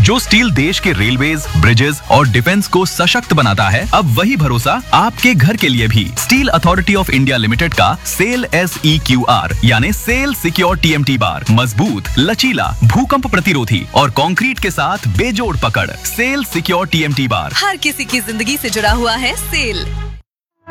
जो स्टील देश के रेलवेज, ब्रिजेस और डिफेंस को सशक्त बनाता है, अब वही भरोसा आपके घर के लिए भी। Steel authority of India limited का सेल SEQR यानी सेल सिक्योर TMT बार मजबूत, लचीला, भूकंप प्रतिरोधी और कंक्रीट के साथ बेजोड़ पकड़। सेल सिक्योर TMT बार हर किसी की जिंदगी से जुड़ा हुआ है सेल।